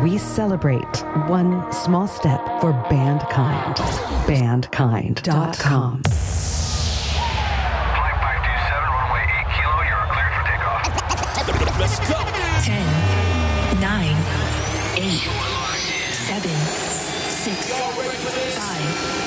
we celebrate one small step for Bandkind. Bandkind.com. Flight 527, runway 8 kilo, you're cleared for takeoff. Let's go. 10, 9, 8, 7, 6, 5,